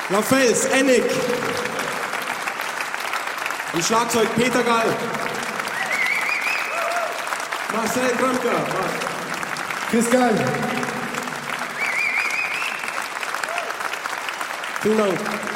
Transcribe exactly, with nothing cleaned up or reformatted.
Lafels, Ennick. Am Schlagzeug Peter Gall. Marcel Bramka. Chris Gall. Vielen Dank.